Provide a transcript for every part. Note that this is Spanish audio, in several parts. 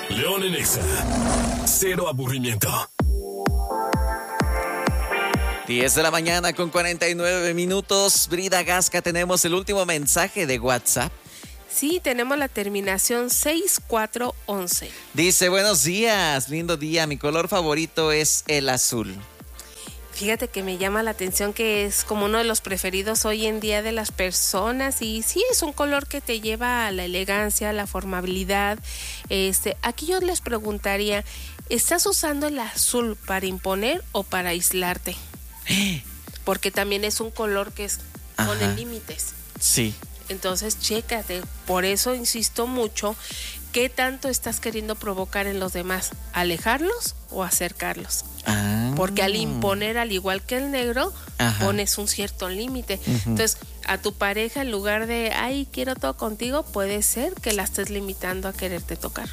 León en Exa. Cero aburrimiento. 10 de la mañana con 49 minutos. Brida Gasca, tenemos el último mensaje de WhatsApp. Sí, tenemos la terminación 6411. Dice, buenos días, lindo día. Mi color favorito es el azul. Fíjate que me llama la atención que es como uno de los preferidos hoy en día de las personas y sí es un color que te lleva a la elegancia, a la formabilidad. Aquí yo les preguntaría, ¿estás usando el azul para imponer o para aislarte? Porque también es un color que pone límites. Sí. Entonces, chécate. Por eso insisto mucho, ¿qué tanto estás queriendo provocar en los demás? ¿Alejarlos o acercarlos? Porque al imponer, al igual que el negro, pones un cierto límite. Entonces, a tu pareja, en lugar de, ay, quiero todo contigo, puede ser que la estés limitando a quererte tocar.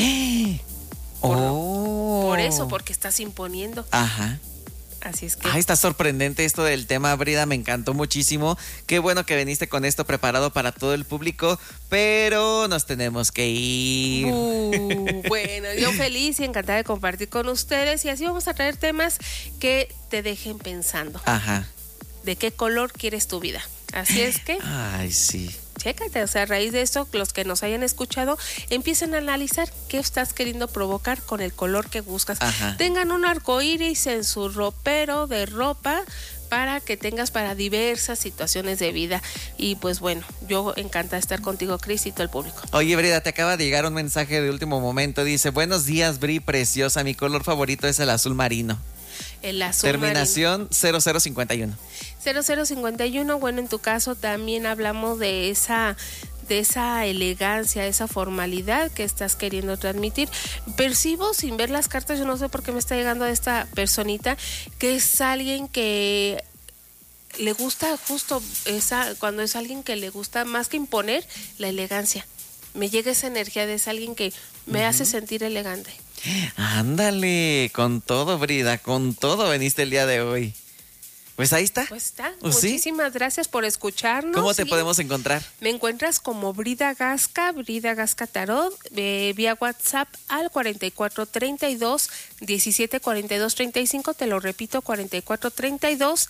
Por eso, porque estás imponiendo. Así es que... Ay, está sorprendente esto del tema, Brida, me encantó muchísimo. Qué bueno que viniste con esto preparado para todo el público, pero nos tenemos que ir. Bueno, yo feliz y encantada de compartir con ustedes y así vamos a traer temas que te dejen pensando. ¿De qué color quieres tu vida? Así es que... Ay, sí. Chécate, o sea, a raíz de esto, los que nos hayan escuchado, empiecen a analizar qué estás queriendo provocar con el color que buscas. Tengan un arcoíris en su ropero de ropa para que tengas para diversas situaciones de vida. Y pues bueno, yo encantada de estar contigo, Cris, y todo el público. Oye, Brida, te acaba de llegar un mensaje de último momento. Dice, buenos días, Bri, preciosa. Mi color favorito es el azul marino. El azul terminación marino. 0051. 0051, bueno, en tu caso también hablamos de esa elegancia, esa formalidad que estás queriendo transmitir. Percibo sin ver las cartas, yo no sé por qué me está llegando esta personita, que es alguien que le gusta justo cuando es alguien que le gusta más que imponer, la elegancia. Me llega esa energía de alguien que me hace sentir elegante. Ándale, con todo, Brida, con todo veniste el día de hoy. Pues ahí está. Pues está. ¿Sí? Muchísimas gracias por escucharnos. ¿Cómo te podemos encontrar? Me encuentras como Brida Gasca Tarot, vía WhatsApp al 4432 174235. Te lo repito, 4432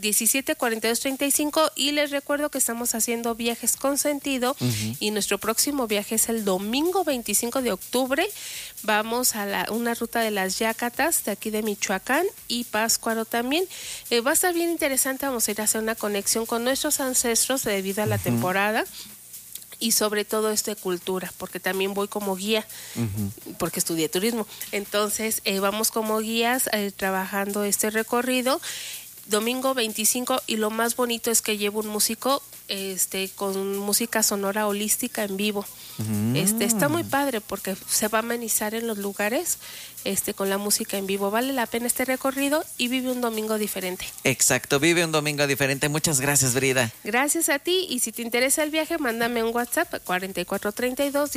174235. Y les recuerdo que estamos haciendo viajes con sentido y nuestro próximo viaje es el domingo 25 de octubre. Vamos a una ruta de las Yacatas de aquí de Michoacán y Pátzcuaro también. Va a estar bien interesante, vamos a ir a hacer una conexión con nuestros ancestros debido a la temporada y sobre todo de cultura, porque también voy como guía, porque estudié turismo. Entonces vamos como guías trabajando este recorrido. Domingo 25 y lo más bonito es que llevo un músico con música sonora holística en vivo. Está muy padre porque se va a amenizar en los lugares con la música en vivo. Vale la pena este recorrido y vive un domingo diferente. Exacto, vive un domingo diferente. Muchas gracias, Brida. Gracias a ti y si te interesa el viaje, mándame un WhatsApp 4432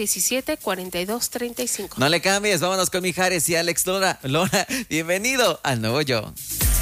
174235. No le cambies, vámonos con Mijares y Alex Lora. Bienvenido al Nuevo Yo.